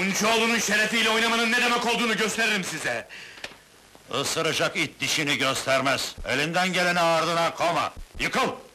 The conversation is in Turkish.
Kuyumcuoğlu'nun şerefiyle oynamanın ne demek olduğunu gösteririm size! Isıracak it dişini göstermez. Elinden geleni ardına koma. Yıkıl!